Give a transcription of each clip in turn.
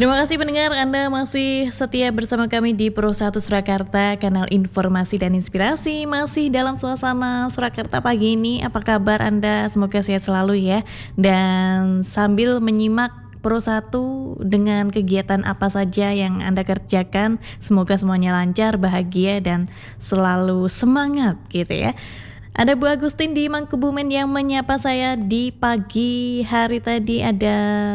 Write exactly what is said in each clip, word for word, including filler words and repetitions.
Terima kasih pendengar, Anda masih setia bersama kami di Pro satu Surakarta, kanal informasi dan inspirasi. Masih dalam suasana Surakarta pagi ini. Apa kabar Anda? Semoga sehat selalu ya. Dan sambil menyimak Pro satu dengan kegiatan apa saja yang Anda kerjakan, semoga semuanya lancar, bahagia, dan selalu semangat gitu ya. Ada Bu Agustin di Mangkubumen yang menyapa saya di pagi hari tadi. Ada,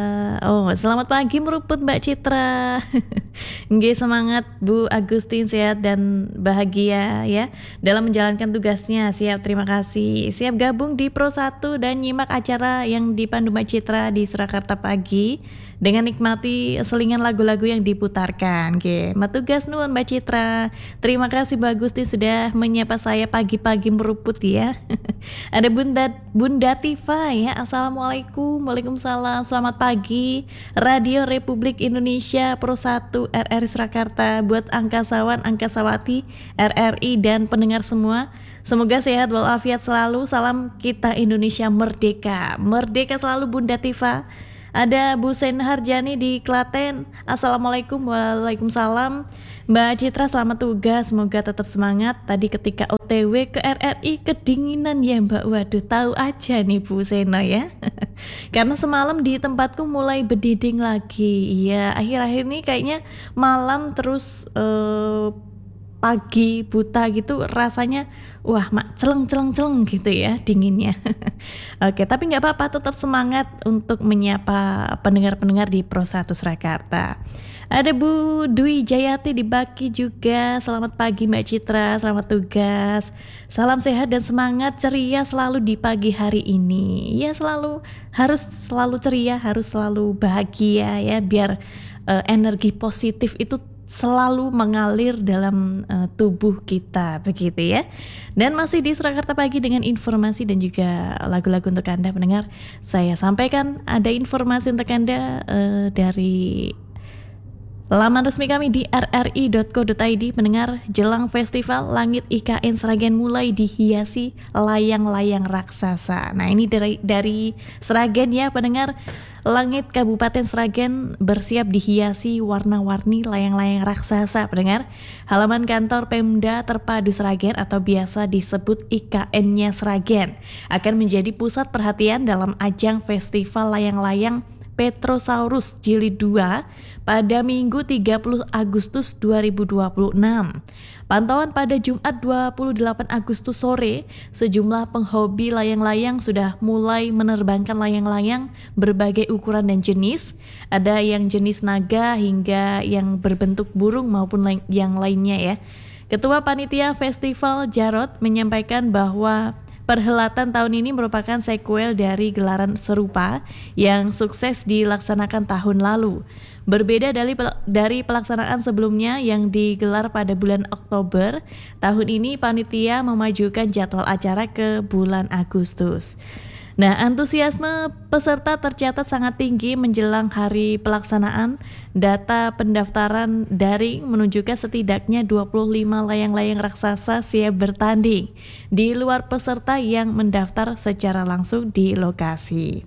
oh selamat pagi meruput Mbak Citra. Nggih, semangat Bu Agustin, sehat dan bahagia ya dalam menjalankan tugasnya. Siap, terima kasih. Siap gabung di Pro satu dan nyimak acara yang dipandu Mbak Citra di Surakarta pagi dengan nikmati selingan lagu-lagu yang diputarkan. Oke, tugas nuwun Mbak Citra. Terima kasih Bu Agustin sudah menyapa saya pagi-pagi meruput ya. Ada Bunda Bunda Tifa ya. Assalamualaikum. Waalaikumsalam. Selamat pagi. Radio Republik Indonesia Pro satu R R I Surakarta, buat angkasawan, angkasawati R R I dan pendengar semua. Semoga sehat walafiat selalu. Salam kita Indonesia merdeka. Merdeka selalu Bunda Tifa. Ada Bu Sen Harjani di Klaten. Assalamualaikum. Waalaikumsalam. Mbak Citra selamat tugas, semoga tetap semangat. Tadi ketika O T W ke R R I kedinginan ya Mbak. Waduh, tahu aja nih Bu Sena ya. Karena semalam di tempatku mulai berdiding lagi. Iya, akhir-akhir ini kayaknya malam terus eh, pagi buta gitu rasanya, wah mak celeng celeng celeng gitu ya dinginnya. Oke, tapi nggak apa-apa, tetap semangat untuk menyapa pendengar-pendengar di Pro satu Surakarta. Ada Bu Dwi Jayati di Baki juga. Selamat pagi Mbak Citra, selamat tugas. Salam sehat dan semangat ceria selalu di pagi hari ini. Ya selalu harus selalu ceria, harus selalu bahagia ya, biar uh, energi positif itu selalu mengalir dalam uh, tubuh kita, begitu ya. Dan masih di Surakarta pagi dengan informasi dan juga lagu-lagu untuk Anda pendengar. Saya sampaikan ada informasi untuk Anda uh, dari laman resmi kami di r r i dot co dot i d. Pendengar, jelang festival Langit I K N Sragen mulai dihiasi layang-layang raksasa. Nah ini dari dari Sragen ya pendengar. Langit Kabupaten Sragen bersiap dihiasi warna-warni layang-layang raksasa pendengar. Halaman kantor Pemda Terpadu Sragen atau biasa disebut I K N-nya Sragen akan menjadi pusat perhatian dalam ajang festival layang-layang Petrosaurus Jilid dua pada Minggu tiga puluh Agustus dua ribu dua puluh enam. Pantauan pada Jumat dua puluh delapan Agustus sore, sejumlah penghobi layang-layang sudah mulai menerbangkan layang-layang berbagai ukuran dan jenis. Ada yang jenis naga hingga yang berbentuk burung maupun yang lainnya ya. Ketua Panitia Festival Jarod menyampaikan bahwa perhelatan tahun ini merupakan sequel dari gelaran serupa yang sukses dilaksanakan tahun lalu. Berbeda dari dari pelaksanaan sebelumnya yang digelar pada bulan Oktober, tahun ini panitia memajukan jadwal acara ke bulan Agustus. Nah, antusiasme peserta tercatat sangat tinggi menjelang hari pelaksanaan. Data pendaftaran daring menunjukkan setidaknya dua puluh lima layang-layang raksasa siap bertanding di luar peserta yang mendaftar secara langsung di lokasi.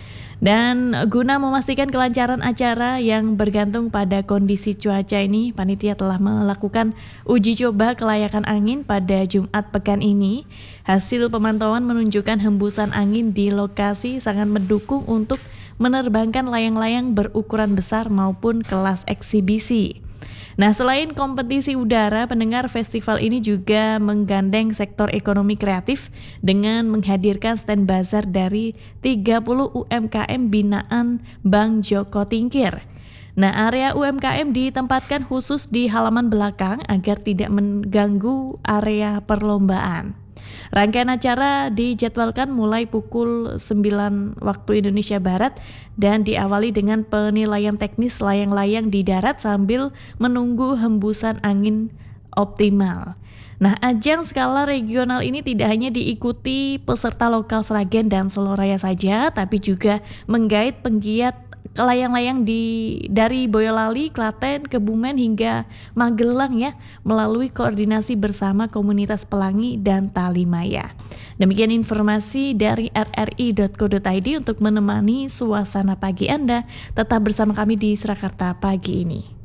Dan guna memastikan kelancaran acara yang bergantung pada kondisi cuaca ini, panitia telah melakukan uji coba kelayakan angin pada Jumat pekan ini. Hasil pemantauan menunjukkan hembusan angin di lokasi sangat mendukung untuk menerbangkan layang-layang berukuran besar maupun kelas eksibisi. Nah, selain kompetisi udara, pendengar, festival ini juga menggandeng sektor ekonomi kreatif dengan menghadirkan stand bazar dari tiga puluh U M K M binaan Bank Joko Tingkir. Nah, area U M K M ditempatkan khusus di halaman belakang agar tidak mengganggu area perlombaan. Rangkaian acara dijadwalkan mulai pukul sembilan waktu Indonesia Barat dan diawali dengan penilaian teknis layang-layang di darat sambil menunggu hembusan angin optimal. Nah, ajang skala regional ini tidak hanya diikuti peserta lokal Sragen dan Solo Raya saja, tapi juga menggait penggiat layang-layang di dari Boyolali, Klaten, Kebumen hingga Magelang ya, melalui koordinasi bersama komunitas pelangi dan Talimaya. Demikian informasi dari r r i dot co dot i d untuk menemani suasana pagi Anda. Tetap bersama kami di Surakarta pagi ini.